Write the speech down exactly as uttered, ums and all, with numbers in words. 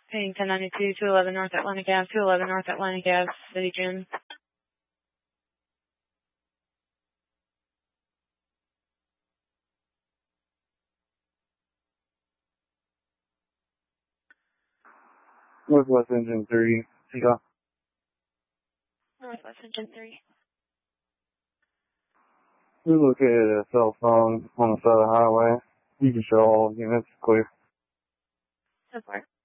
Paying ten ninety-two, two eleven North Atlantic Ave, two eleven North Atlantic Ave, City Gym. Northwest Engine three, Seagull. Northwest Engine three. We located a cell phone on the side of the highway. You can show all units clear. So far.